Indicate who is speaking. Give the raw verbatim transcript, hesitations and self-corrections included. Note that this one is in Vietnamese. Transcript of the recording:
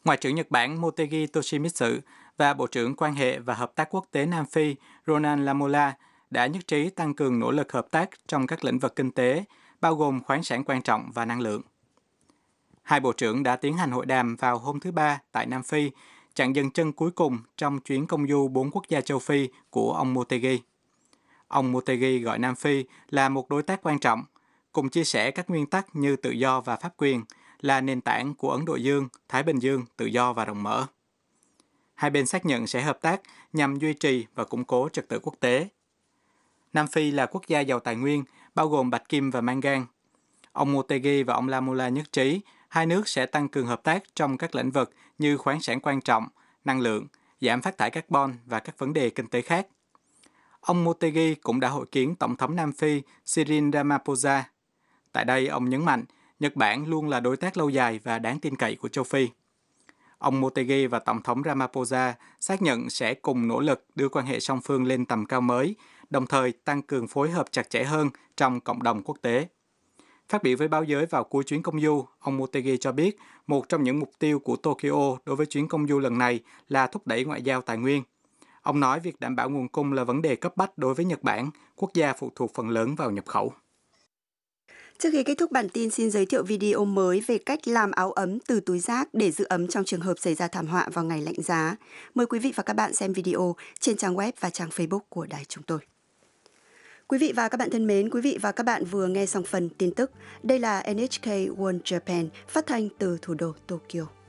Speaker 1: Ngoại trưởng Nhật Bản Motegi Toshimitsu và Bộ trưởng Quan hệ và Hợp tác Quốc tế Nam Phi Ronan Lamola đã nhất trí tăng cường nỗ lực hợp tác trong các lĩnh vực kinh tế, bao gồm khoáng sản quan trọng và năng lượng. Hai bộ trưởng đã tiến hành hội đàm vào hôm thứ Ba tại Nam Phi, chặng dừng chân cuối cùng trong chuyến công du bốn quốc gia châu Phi của ông Motegi. Ông Motegi gọi Nam Phi là một đối tác quan trọng, cùng chia sẻ các nguyên tắc như tự do và pháp quyền, là nền tảng của Ấn Độ Dương, Thái Bình Dương, tự do và rộng mở. Hai bên xác nhận sẽ hợp tác nhằm duy trì và củng cố trật tự quốc tế. Nam Phi là quốc gia giàu tài nguyên, bao gồm bạch kim và mangan. Ông Motegi và ông Lamola nhất trí hai nước sẽ tăng cường hợp tác trong các lĩnh vực như khoáng sản quan trọng, năng lượng, giảm phát thải carbon và các vấn đề kinh tế khác. Ông Motegi cũng đã hội kiến Tổng thống Nam Phi Cyril Ramaphosa. Tại đây, ông nhấn mạnh Nhật Bản luôn là đối tác lâu dài và đáng tin cậy của châu Phi. Ông Motegi và Tổng thống Ramaphosa xác nhận sẽ cùng nỗ lực đưa quan hệ song phương lên tầm cao mới, đồng thời tăng cường phối hợp chặt chẽ hơn trong cộng đồng quốc tế. Phát biểu với báo giới vào cuối chuyến công du, ông Motegi cho biết một trong những mục tiêu của Tokyo đối với chuyến công du lần này là thúc đẩy ngoại giao tài nguyên. Ông nói việc đảm bảo nguồn cung là vấn đề cấp bách đối với Nhật Bản, quốc gia phụ thuộc phần lớn vào nhập khẩu.
Speaker 2: Trước khi kết thúc bản tin, xin giới thiệu video mới về cách làm áo ấm từ túi rác để giữ ấm trong trường hợp xảy ra thảm họa vào ngày lạnh giá. Mời quý vị và các bạn xem video trên trang web và trang Facebook của đài chúng tôi. Quý vị và các bạn thân mến, quý vị và các bạn vừa nghe xong phần tin tức. Đây là en hát ca World Japan phát thanh từ thủ đô Tokyo.